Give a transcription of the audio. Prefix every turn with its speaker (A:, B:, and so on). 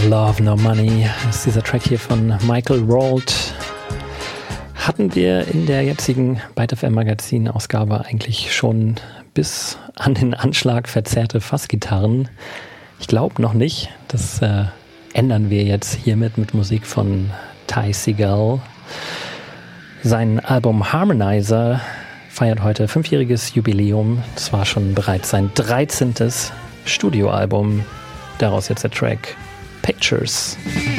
A: Love No Money ist dieser Track hier von Michael Rold. Hatten wir in der jetzigen Byte FM Magazin Ausgabe eigentlich schon bis an den Anschlag verzerrte Fassgitarren? Ich glaube noch nicht. Das ändern wir jetzt hiermit mit Musik von Ty Segall. Sein Album Harmonizer feiert heute 5-jähriges Jubiläum. Das war schon bereits sein 13. Studioalbum. Daraus jetzt der Track Pictures.